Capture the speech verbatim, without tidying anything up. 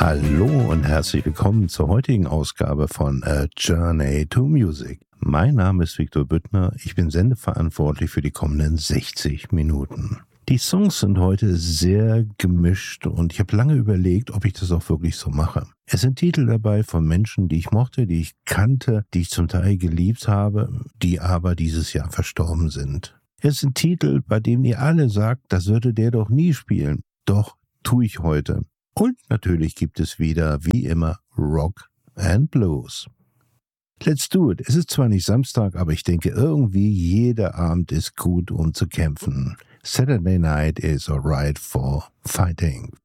Hallo und herzlich willkommen zur heutigen Ausgabe von A Journey to Music. Mein Name ist Viktor Büttner, ich bin sendeverantwortlich für die kommenden sechzig Minuten. Die Songs sind heute sehr gemischt und ich habe lange überlegt, ob ich das auch wirklich so mache. Es sind Titel dabei von Menschen, die ich mochte, die ich kannte, die ich zum Teil geliebt habe, die aber dieses Jahr verstorben sind. Es sind Titel, bei denen ihr alle sagt, das würde der doch nie spielen. Doch tue ich heute. Und natürlich gibt es wieder, wie immer, Rock and Blues. Let's do it. Es ist zwar nicht Samstag, aber ich denke irgendwie jeder Abend ist gut, um zu kämpfen. Saturday night is alright for fighting.